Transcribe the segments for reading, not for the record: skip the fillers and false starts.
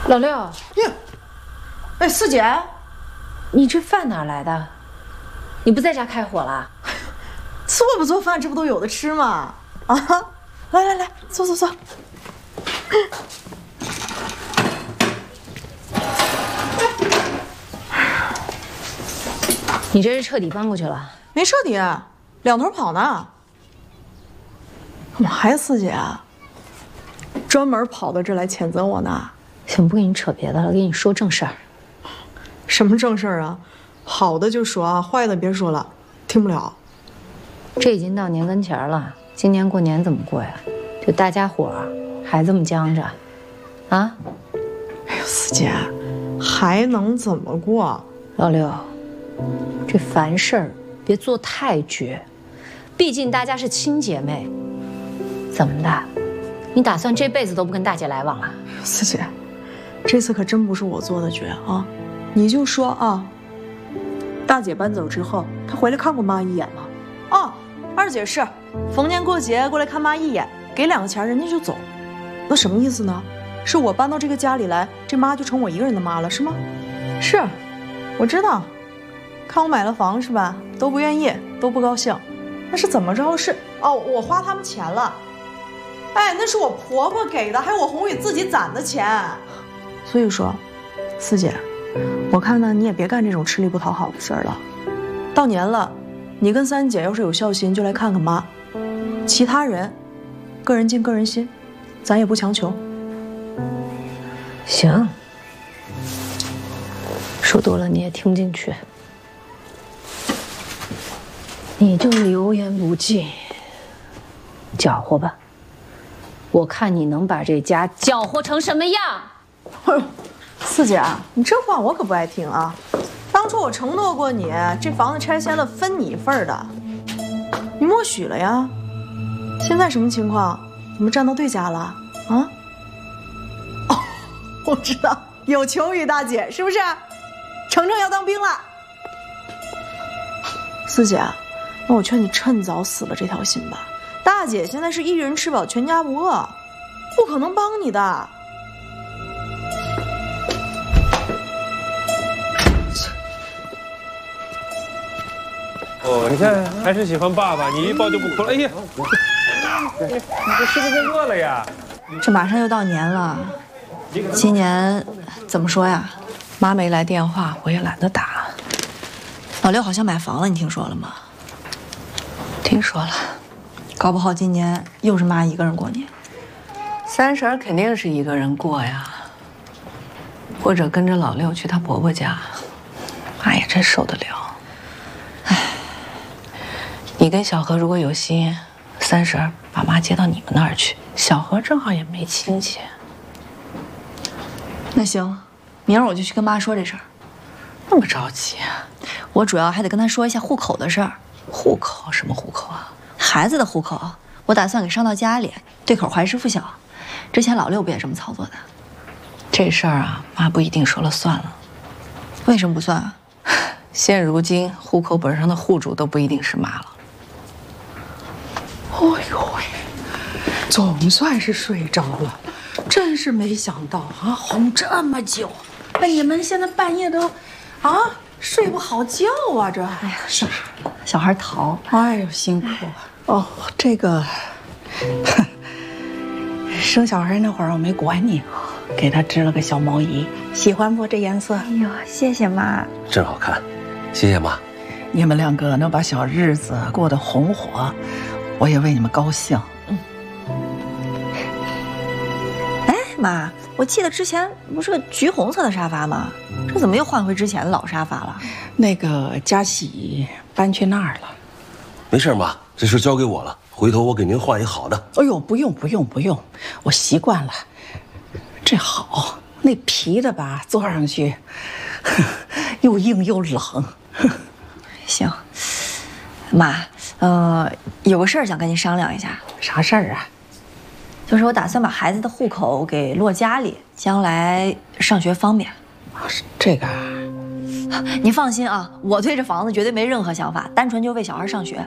老六， 呀，哎，四姐， 你这饭哪来的？你不在家开火了？ 做不做饭，这不都有的吃吗？啊，来，坐。 你这是彻底搬过去了？ 没彻底，两头跑呢。干嘛呀，四姐？专门跑到这来谴责我呢？ 行，不跟你扯别的了，跟你说正事儿。 什么正事儿啊？好的就说啊，坏的别说了，听不了。 这已经到年跟前了，今年过年怎么过呀？就大家伙儿还这么僵着，啊？ 哎呦，四姐，还能怎么过？ 老六，这凡事儿别做太绝，毕竟大家是亲姐妹。怎么的？你打算这辈子都不跟大姐来往了？ 四姐，这次可真不是我做的绝啊！你就说啊，大姐搬走之后，她回来看过妈一眼吗？哦，二姐是逢年过节过来看妈一眼，给2个钱人家就走，那什么意思呢？是我搬到这个家里来，这妈就成我一个人的妈了，是吗？是，我知道，看我买了房是吧？都不愿意，都不高兴，那是怎么着？是哦，我花他们钱了。哎，那是我婆婆给的，还有我宏宇自己攒的钱。所以说，四姐，我看呢，你也别干这种吃力不讨好的事儿了。到年了，你跟三姐要是有孝心，就来看看妈。其他人，个人尽个人心，咱也不强求。 行，说多了你也听不进去，你就流言不尽，搅和吧。我看你能把这家搅和成什么样？ 哎呦，四姐，你这话我可不爱听啊！当初我承诺过你，这房子拆迁了分你一份的，你默许了呀。现在什么情况？怎么站到对家了？啊？哦，我知道，有求于大姐，是不是？程程要当兵了。四姐，那我劝你趁早死了这条心吧。大姐现在是一人吃饱全家不饿，不可能帮你的。 哦，你看还是喜欢爸爸，你一抱就不哭了。哎呀，你这是不是饿了呀？ 这马上又到年了，今年怎么说呀？妈没来电话，我也懒得打。老六好像买房了，你听说了吗？ 听说了。 搞不好今年又是妈一个人过年。 30肯定是一个人过呀，或者跟着老六去她婆婆家，妈也真受得了。哎，你跟小何如果有心，30把妈接到你们那儿去，小何正好也没亲戚。 那行，明儿我就去跟妈说这事儿。 那么着急啊？ 我主要还得跟她说一下户口的事儿。 户口？什么户口啊？ 孩子的户口，我打算给上到家里，对口怀师附小。之前老六不也这么操作的？ 这事儿啊，妈不一定说了算了。 为什么不算啊？ 现如今户口本上的户主都不一定是妈了。 哎呦喂，总算是睡着了，真是没想到啊，哄这么久，那你们现在半夜都睡不好觉啊？这，哎呀， 是小孩淘， 哎呦辛苦哦。这个生小孩那会儿我没管你，给他织了个小毛衣，喜欢不？这颜色？ 哎呦，谢谢妈， 真好看，谢谢妈。 你们2个能把小日子过得红火，我也为你们高兴。 哎，妈，我记得之前不是个橘红色的沙发吗？这怎么又换回之前的老沙发了？ 那个佳喜搬去那儿了。 没事，妈，这事交给我了，回头我给您换一好的。 哎呦，不用，我习惯了。这好，那皮的吧，坐上去又硬又冷。 行，妈，有个事儿想跟您商量一下。 啥事儿啊？ 就是我打算把孩子的户口给落家里，将来上学方便。 这个， 你放心啊，我对这房子绝对没任何想法，单纯就为小孩上学。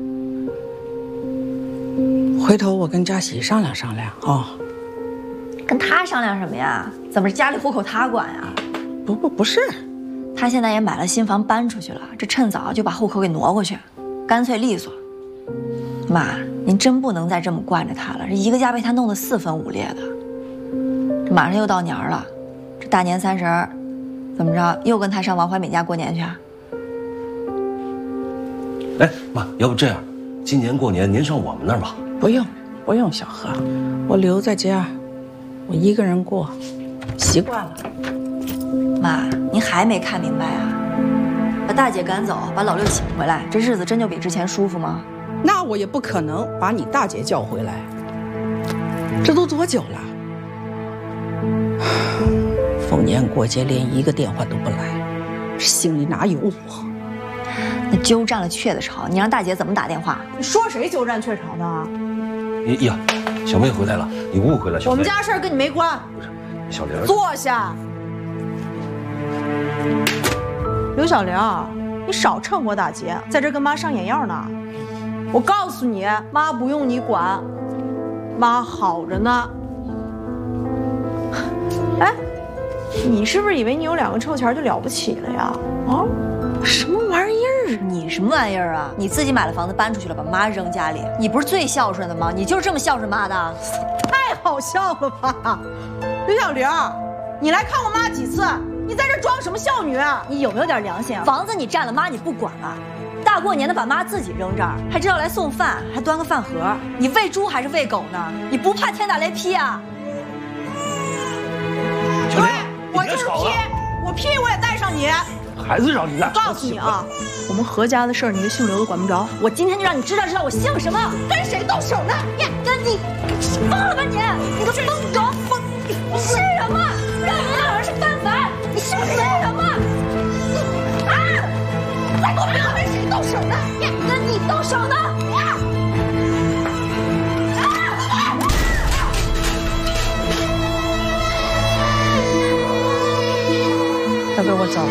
回头我跟佳喜商量商量啊。 跟他商量什么呀？怎么家里户口他管呀？ 不是， 他现在也买了新房搬出去了，这趁早就把户口给挪过去，干脆利索。妈，您真不能再这么惯着他了，这一个家被他弄得4分5裂的。这马上又到年了，这大年30，怎么着又跟他上王怀敏家过年去啊？ 哎，妈，要不这样，今年过年您上我们那儿吧。 不用，小何，我留在家，我一个人过，习惯了。 妈，您还没看明白啊？把大姐赶走，把老六请回来，这日子真就比之前舒服吗？ 那我也不可能把你大姐叫回来，这都多久了？逢年过节连一个电话都不来，心里哪有我？ 那鸠占了鹊的巢，你让大姐怎么打电话？ 你说谁鸠占鹊巢呢？ 呀，小妹回来了，你误会了，小妹。 我们家事儿跟你没关。 不是，小玲。 坐下。刘小玲，你少趁火打劫，在这跟妈上眼药呢。我告诉你，妈不用你管，妈好着呢。哎，你是不是以为你有2个臭钱就了不起了呀？啊，什么玩意儿？ 你什么玩意儿啊？你自己买了房子搬出去了，把妈扔家里，你不是最孝顺的吗？你就是这么孝顺妈的？ 太好笑了吧，刘小玲，你来看我妈几次？你在这装什么孝女啊？你有没有点良心啊？ 房子你占了，妈你不管了。大过年的把妈自己扔这儿，还知道来送饭，还端个饭盒，你喂猪还是喂狗呢？你不怕天打雷劈啊？ 对，我就是劈，我劈我也带上你。 孩子让你俩。 告诉你啊，我们何家的事儿，你这姓刘的管不着。 我今天就让你知道我姓什么， 跟谁动手呢？ 呀，跟你疯了吧你？你个疯狗！你是什么？让你那儿是犯法，你是什么？啊！再给我别跟谁动手呢？呀，跟你动手呢！呀！ 都给我走！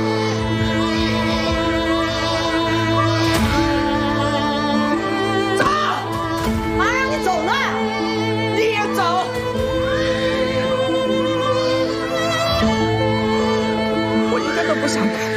走！妈让你走呢，你也走！我一个都不想看。